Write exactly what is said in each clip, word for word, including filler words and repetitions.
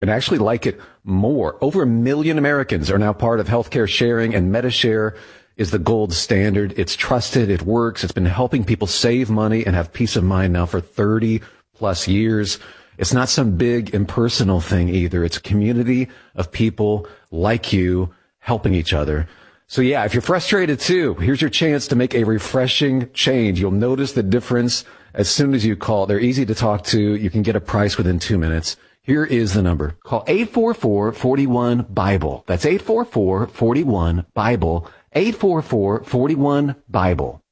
and actually like it more. Over a million Americans are now part of healthcare sharing, and MediShare is the gold standard. It's trusted. It works. It's been helping people save money and have peace of mind now for thirty plus years. It's not some big impersonal thing either. It's a community of people like you helping each other. So yeah, if you're frustrated too, here's your chance to make a refreshing change. You'll notice the difference as soon as you call. They're easy to talk to. You can get a price within two minutes. Here is the number. Call eight four four, four one, BIBLE. That's eight four four, four one, BIBLE. eight four four, four one, BIBLE.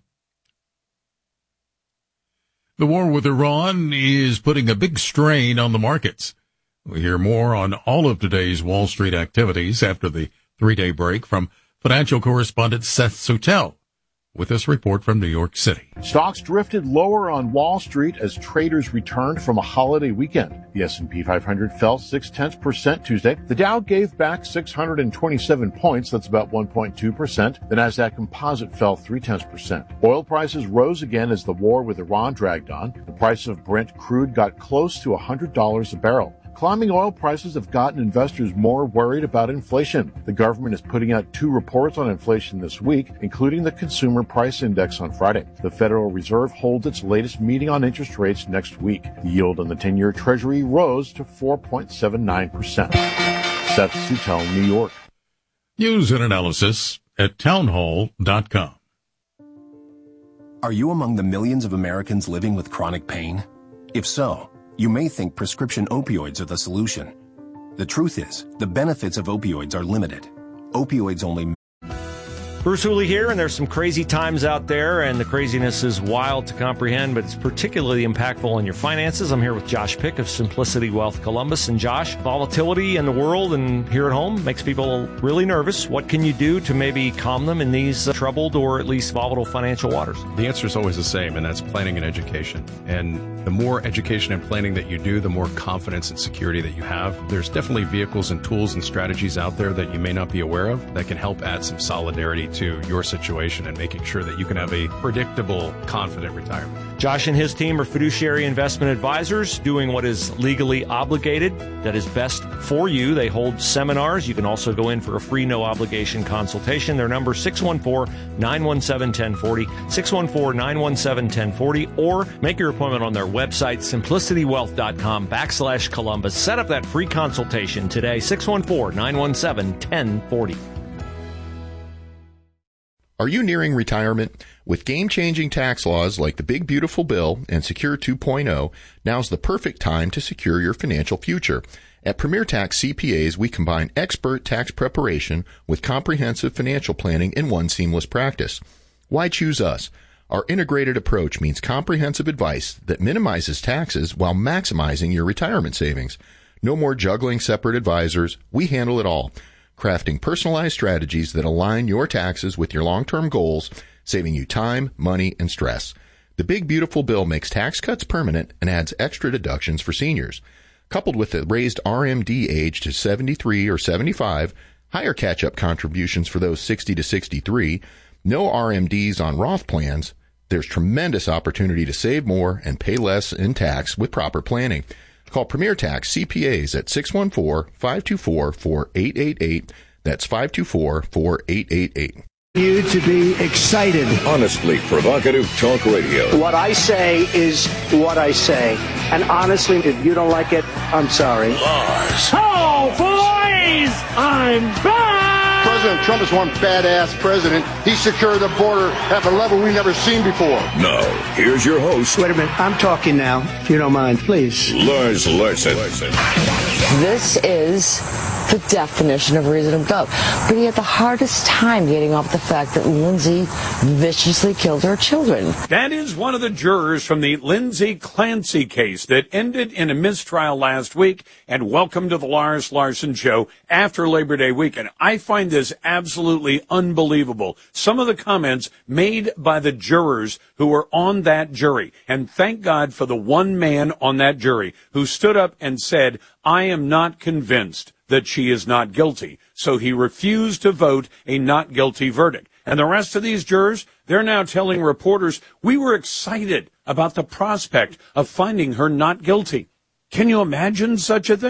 The war with Iran is putting a big strain on the markets. We'll hear more on all of today's Wall Street activities after the three-day break from financial correspondent Seth Soutel with this report from New York City. Stocks drifted lower on Wall Street as traders returned from a holiday weekend. The S and P five hundred fell six tenths percent Tuesday. The Dow gave back six hundred twenty-seven points. That's about one point two percent. The Nasdaq Composite fell three tenths percent. Oil prices rose again as the war with Iran dragged on. The price of Brent crude got close to one hundred dollars a barrel. Climbing oil prices have gotten investors more worried about inflation. The government is putting out two reports on inflation this week, including the Consumer Price Index on Friday. The Federal Reserve holds its latest meeting on interest rates next week. The yield on the ten-year Treasury rose to four point seven nine percent. Seth Soutel, New York. News and analysis at townhall dot com. Are you among the millions of Americans living with chronic pain? If so, you may think prescription opioids are the solution. The truth is, the benefits of opioids are limited. Opioids only... Bruce Hooley here, and there's some crazy times out there, and the craziness is wild to comprehend, but it's particularly impactful on your finances. I'm here with Josh Pick of Simplicity Wealth Columbus. And Josh, volatility in the world and here at home makes people really nervous. What can you do to maybe calm them in these uh, troubled or at least volatile financial waters? The answer is always the same, and that's planning and education. And the more education and planning that you do, the more confidence and security that you have. There's definitely vehicles and tools and strategies out there that you may not be aware of that can help add some solidarity to your situation and making sure that you can have a predictable, confident retirement. Josh and his team are fiduciary investment advisors doing what is legally obligated, that is best for you. They hold seminars. You can also go in for a free, no-obligation consultation. Their number is six one four, nine one seven, one zero four zero, six one four, nine one seven, one zero four zero, or make your appointment on their website, simplicitywealth.com backslash Columbus. Set up that free consultation today, six one four, nine one seven, one zero four zero. Are you nearing retirement? With game-changing tax laws like the Big Beautiful Bill and Secure two point oh, now's the perfect time to secure your financial future. At Premier Tax C P As, we combine expert tax preparation with comprehensive financial planning in one seamless practice. Why choose us? Our integrated approach means comprehensive advice that minimizes taxes while maximizing your retirement savings. No more juggling separate advisors. We handle it all, crafting personalized strategies that align your taxes with your long-term goals, saving you time, money, and stress. The Big Beautiful Bill makes tax cuts permanent and adds extra deductions for seniors. Coupled with the raised R M D age to seventy-three or seventy-five, higher catch-up contributions for those sixty to sixty-three, no R M Ds on Roth plans, there's tremendous opportunity to save more and pay less in tax with proper planning. Call Premier Tax C P As at six one four, five two four, four eight eight eight. That's five two four, four eight eight eight. You to be excited. Honestly provocative talk radio. What I say is what I say. And honestly, if you don't like it, I'm sorry. Lars. Oh, boys! I'm back! President Trump is one badass president. He secured the border at a level we've never seen before. Now, here's your host. Wait a minute. I'm talking now, if you don't mind, please. Lars Larson. This is the definition of reasonable doubt. But he had the hardest time getting off the fact that Lindsay viciously killed her children. That is one of the jurors from the Lindsay Clancy case that ended in a mistrial last week. And welcome to the Lars Larson Show after Labor Day weekend. I find this absolutely unbelievable. Some of the comments made by the jurors who were on that jury. And thank God for the one man on that jury who stood up and said, I am not convinced that she is not guilty. So he refused to vote a not guilty verdict. And the rest of these jurors, they're now telling reporters, we were excited about the prospect of finding her not guilty. Can you imagine such a thing?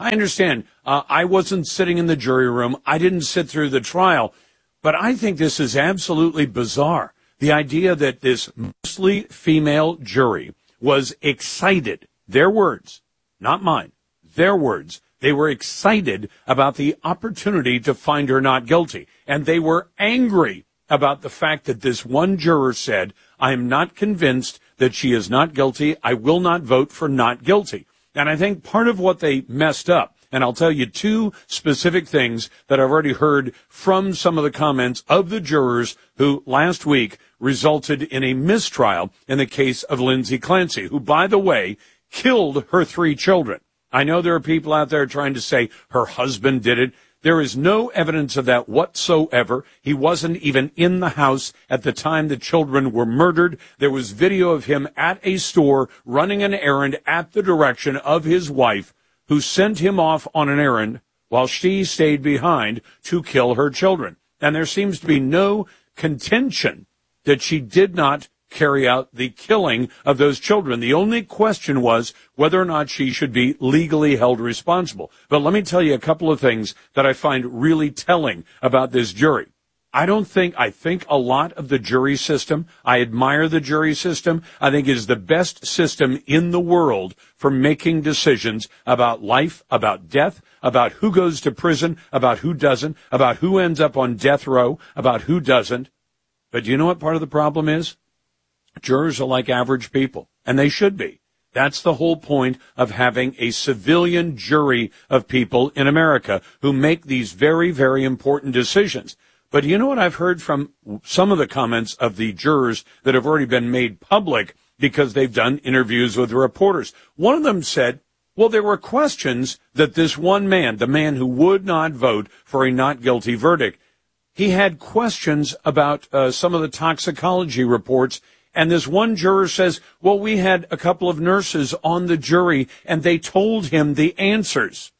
I understand. Uh, I wasn't sitting in the jury room. I didn't sit through the trial. But I think this is absolutely bizarre. The idea that this mostly female jury was excited, their words, not mine, their words, they were excited about the opportunity to find her not guilty. And they were angry about the fact that this one juror said, I am not convinced that she is not guilty. I will not vote for not guilty. And I think part of what they messed up, and I'll tell you two specific things that I've already heard from some of the comments of the jurors who last week resulted in a mistrial in the case of Lindsay Clancy, who, by the way, killed her three children. I know there are people out there trying to say her husband did it. There is no evidence of that whatsoever. He wasn't even in the house at the time the children were murdered. There was video of him at a store running an errand at the direction of his wife, who sent him off on an errand while she stayed behind to kill her children. And there seems to be no contention that she did not carry out the killing of those children. The only question was whether or not she should be legally held responsible. But let me tell you a couple of things that I find really telling about this jury. I don't think, I think a lot of the jury system, I admire the jury system. I think it is the best system in the world for making decisions about life, about death, about who goes to prison, about who doesn't, about who ends up on death row, about who doesn't. But do you know what part of the problem is? Jurors are like average people, and they should be. That's the whole point of having a civilian jury of people in America who make these very, very important decisions. But you know what I've heard from some of the comments of the jurors that have already been made public because they've done interviews with the reporters? One of them said, well, there were questions that this one man, the man who would not vote for a not guilty verdict, he had questions about uh, some of the toxicology reports. And this one juror says, well, we had a couple of nurses on the jury, and they told him the answers.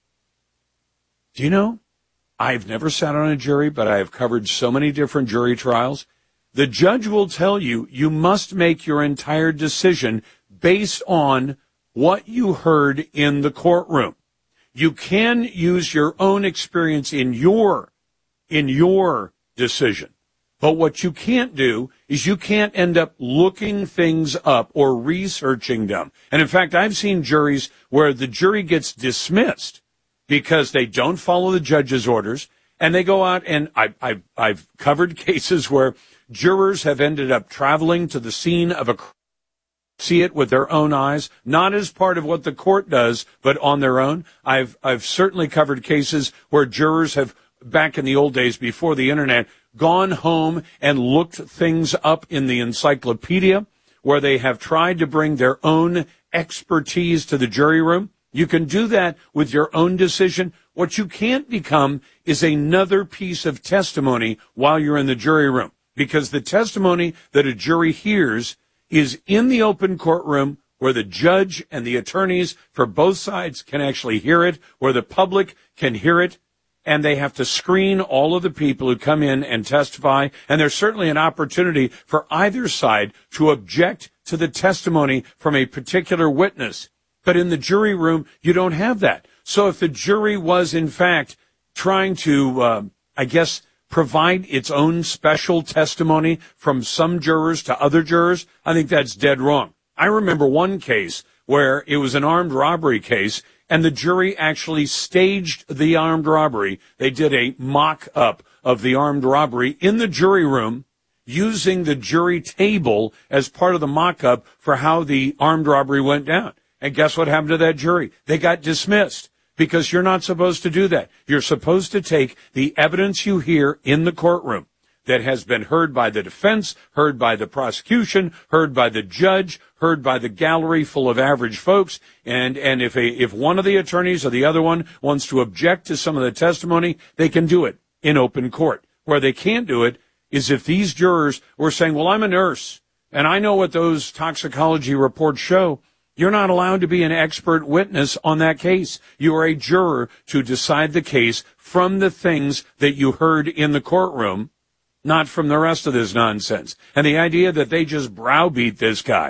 Do you know, I've never sat on a jury, but I have covered so many different jury trials. The judge will tell you, you must make your entire decision based on what you heard in the courtroom. You can use your own experience in your, in your decision. But what you can't do is you can't end up looking things up or researching them. And in fact, I've seen juries where the jury gets dismissed because they don't follow the judge's orders, and they go out, and I, I, I've covered cases where jurors have ended up traveling to the scene of a crime, see it with their own eyes, not as part of what the court does, but on their own. I've, I've certainly covered cases where jurors have, back in the old days before the internet, gone home and looked things up in the encyclopedia, where they have tried to bring their own expertise to the jury room. You can do that with your own decision. What you can't become is another piece of testimony while you're in the jury room, because the testimony that a jury hears is in the open courtroom, where the judge and the attorneys for both sides can actually hear it, where the public can hear it. And they have to screen all of the people who come in and testify. And there's certainly an opportunity for either side to object to the testimony from a particular witness. But in the jury room, you don't have that. So if the jury was, in fact, trying to, uh, I guess, provide its own special testimony from some jurors to other jurors, I think that's dead wrong. I remember one case where it was an armed robbery case, and the jury actually staged the armed robbery. They did a mock-up of the armed robbery in the jury room, using the jury table as part of the mock-up for how the armed robbery went down. And guess what happened to that jury? They got dismissed, because you're not supposed to do that. You're supposed to take the evidence you hear in the courtroom that has been heard by the defense, heard by the prosecution, heard by the judge, heard by the gallery full of average folks, and, and if a, if one of the attorneys or the other one wants to object to some of the testimony, they can do it in open court. Where they can't do it is if these jurors were saying, well, I'm a nurse, and I know what those toxicology reports show. You're not allowed to be an expert witness on that case. You are a juror to decide the case from the things that you heard in the courtroom, not from the rest of this nonsense. And the idea that they just browbeat this guy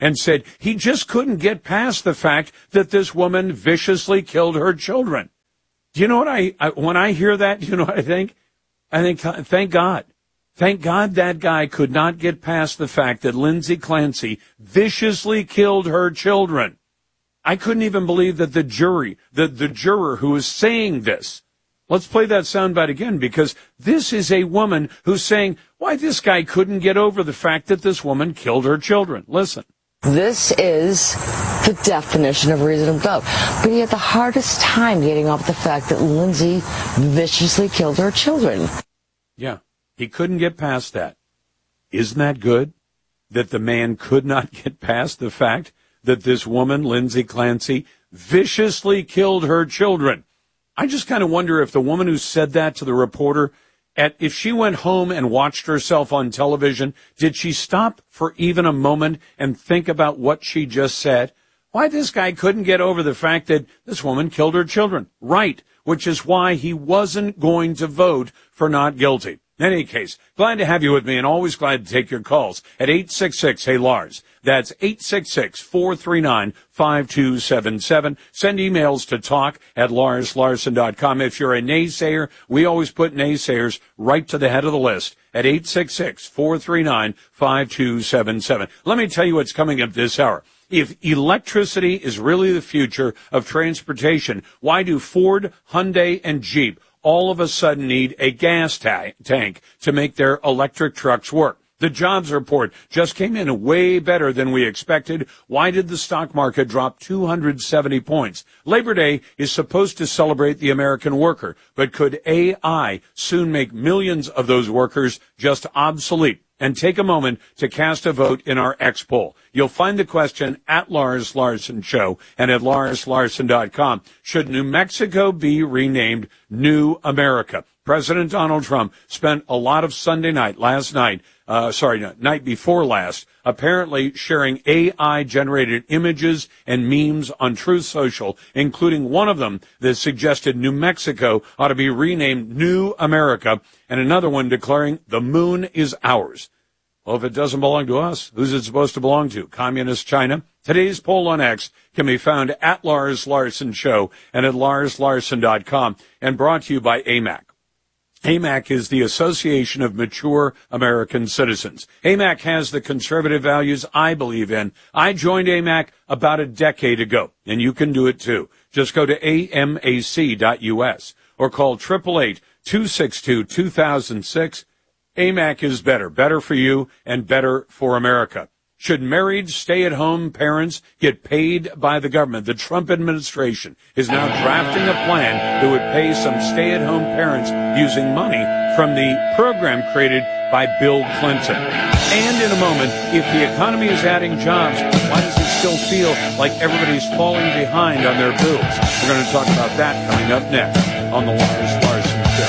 and said he just couldn't get past the fact that this woman viciously killed her children. Do you know what I, I when I hear that, do you know what I think? I think, thank God. Thank God that guy could not get past the fact that Lindsay Clancy viciously killed her children. I couldn't even believe that the jury, the, the juror who was saying this. Let's play that soundbite again, because this is a woman who's saying why this guy couldn't get over the fact that this woman killed her children. Listen. This is the definition of reasonable doubt. But he had the hardest time getting off the fact that Lindsay viciously killed her children. Yeah, he couldn't get past that. Isn't that good? That the man could not get past the fact that this woman, Lindsay Clancy, viciously killed her children. I just kind of wonder if the woman who said that to the reporter, at, if she went home and watched herself on television, did she stop for even a moment and think about what she just said? Why this guy couldn't get over the fact that this woman killed her children. Right, which is why he wasn't going to vote for not guilty. In any case, glad to have you with me and always glad to take your calls at eight six six, hey Lars. That's eight six six, four three nine, five two seven seven. Send emails to talk at lars larson dot com. If you're a naysayer, we always put naysayers right to the head of the list at eight six six, four three nine, five two seven seven. Let me tell you what's coming up this hour. If electricity is really the future of transportation, why do Ford, Hyundai, and Jeep all of a sudden need a gas ta- tank to make their electric trucks work? The jobs report just came in way better than we expected. Why did the stock market drop two hundred seventy points? Labor Day is supposed to celebrate the American worker, but could A I soon make millions of those workers just obsolete? And take a moment to cast a vote in our X poll. You'll find the question at Lars Larson Show and at lars larson dot com. Should New Mexico be renamed New America? President Donald Trump spent a lot of Sunday night, last night, uh, sorry, no, night before last, apparently sharing A I-generated images and memes on Truth Social, including one of them that suggested New Mexico ought to be renamed New America, and another one declaring the moon is ours. Well, if it doesn't belong to us, who's it supposed to belong to? Communist China? Today's poll on X can be found at Lars Larson Show and at lars larson dot com, and brought to you by A M A C. A M A C is the Association of Mature American Citizens. A M A C has the conservative values I believe in. I joined A M A C about a decade ago, and you can do it too. Just go to A M A C dot U S or call eight eight eight, two six two, two thousand six. A M A C is better, better for you and better for America. Should married stay-at-home parents get paid by the government? The Trump administration is now drafting a plan that would pay some stay-at-home parents using money from the program created by Bill Clinton. And in a moment, if the economy is adding jobs, why does it still feel like everybody's falling behind on their bills? We're going to talk about that coming up next on the Lars Larson Show.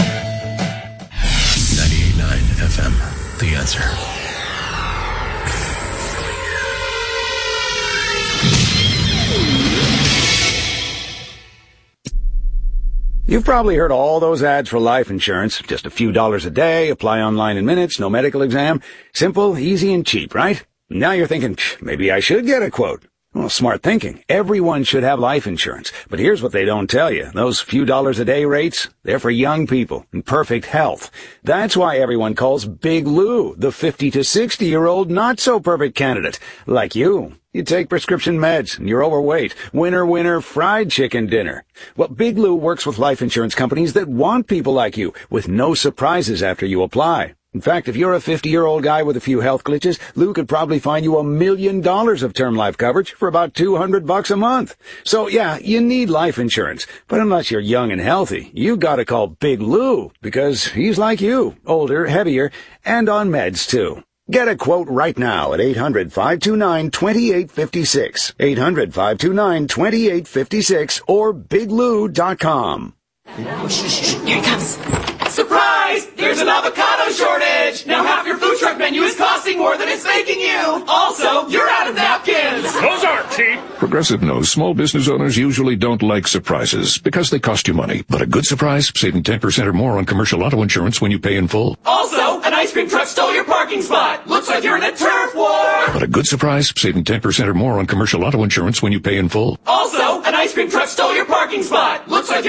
ninety-eight point nine F M, The Answer. You've probably heard all those ads for life insurance. Just a few dollars a day, apply online in minutes, no medical exam. Simple, easy, and cheap, right? Now you're thinking, maybe I should get a quote. Well, smart thinking. Everyone should have life insurance. But here's what they don't tell you. Those few dollars a day rates, they're for young people in perfect health. That's why everyone calls Big Lou the fifty to sixty-year-old not-so-perfect candidate. Like you. You take prescription meds, and you're overweight. Winner, winner, fried chicken dinner. Well, Big Lou works with life insurance companies that want people like you, with no surprises after you apply. In fact, if you're a fifty-year-old guy with a few health glitches, Lou could probably find you a million dollars of term life coverage for about two hundred bucks a month. So, yeah, you need life insurance. But unless you're young and healthy, you gotta call Big Lou, because he's like you, older, heavier, and on meds, too. Get a quote right now at eight hundred, five two nine, two eight five six, eight hundred, five two nine, two eight five six, or big lou dot com. Shh, shh, shh, here he comes. Surprise! There's an avocado shortage! Now half your food truck menu is costing more than it's making you! Also, you're out of napkins! Those aren't cheap! Progressive knows small business owners usually don't like surprises because they cost you money. But a good surprise, saving ten percent or more on commercial auto insurance when you pay in full. Also, an ice cream truck stole your parking spot! Looks like you're in a turf war! But a good surprise, saving ten percent or more on commercial auto insurance when you pay in full. Also, an ice cream truck stole your parking spot! Looks like you're